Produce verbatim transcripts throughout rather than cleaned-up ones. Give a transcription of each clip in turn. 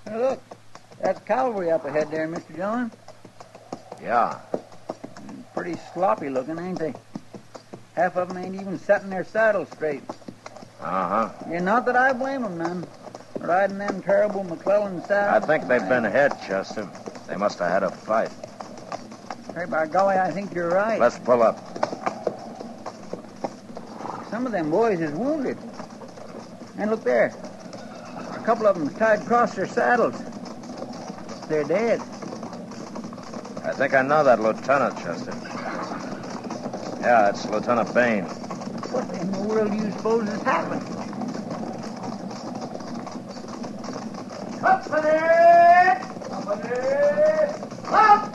Hey, look, that's cavalry up ahead there, Mister Dillon. Yeah. Pretty sloppy looking, ain't they? Half of them ain't even setting their saddles straight. Uh-huh. Yeah, not that I blame them none. Riding them terrible McClellan saddles. I think they've been hit, Chester. They must have had a fight. Hey, by golly, I think you're right. Let's pull up. Some of them boys is wounded. And look there. A couple of them tied across their saddles. They're dead. I think I know that lieutenant, Chester. Yeah, it's Lieutenant Bain. What in the world do you suppose has happened? Company! Company! Up!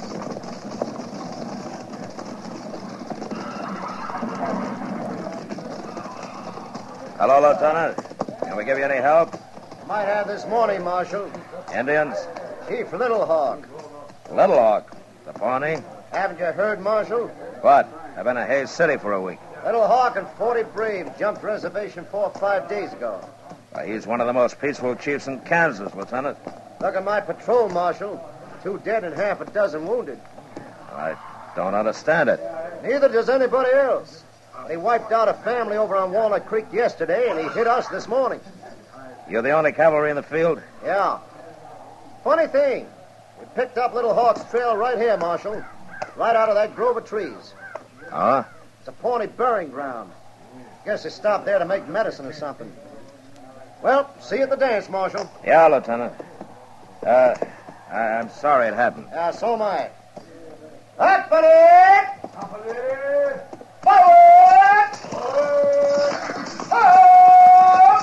Hello, Lieutenant. Can we give you any help? Might have this morning, Marshal. Indians? Chief Little Hawk. Little Hawk. The Pawnee? Haven't you heard, Marshal? What? I've been in Hays City for a week. Little Hawk and forty braves jumped reservation four or five days ago. Why, he's one of the most peaceful chiefs in Kansas, Lieutenant. Look at my patrol, Marshal. Two dead and half a dozen wounded. I don't understand it. Neither does anybody else. He wiped out a family over on Walnut Creek yesterday, and he hit us this morning. You're the only cavalry in the field? Yeah. Funny thing, we picked up Little Hawk's trail right here, Marshal. Right out of that grove of trees. Huh? It's a Pawnee burying ground. Guess they stopped there to make medicine or something. Well, see you at the dance, Marshal. Yeah, Lieutenant. Uh, I- I'm sorry it happened. Yeah, so am I. Company! Company! Forward! Forward! Forward!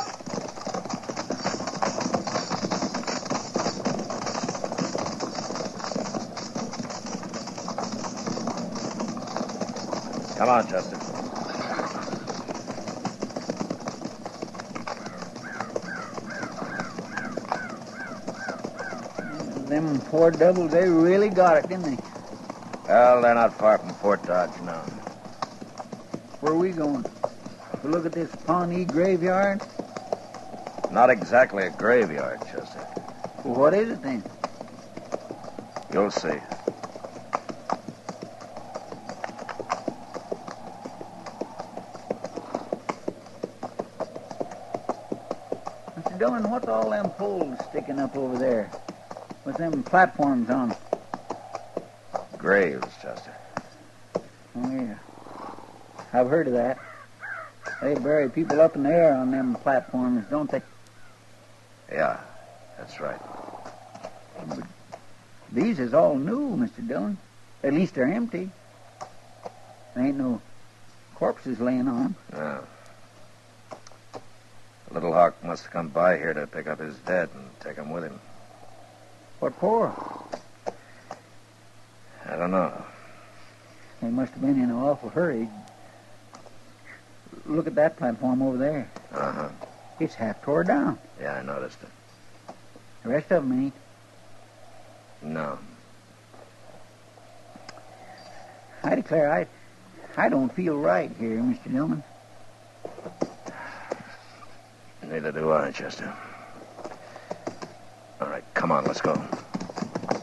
Come on, Chester. Them poor devils, they really got it, didn't they? Well, they're not far from Fort Dodge now. Where are we going? To look at this Pawnee graveyard? Not exactly a graveyard, Chester. Well, what is it then? You'll see. Mister Dillon, what's all them poles sticking up over there? With them platforms on them? Graves, Chester. Oh, yeah. I've heard of that. They bury people up in the air on them platforms, don't they? Yeah, that's right. But these is all new, Mister Dillon. At least they're empty. There ain't no corpses laying on them. Yeah. Little Hawk must have come by here to pick up his dead and take him with him. What for? I don't know. They must have been in an awful hurry. Look at that platform over there. Uh-huh. It's half tore down. Yeah, I noticed it. The rest of them ain't. No. I declare, I, I don't feel right here, Mister Dillon. Neither do I, Chester. All right, come on, let's go.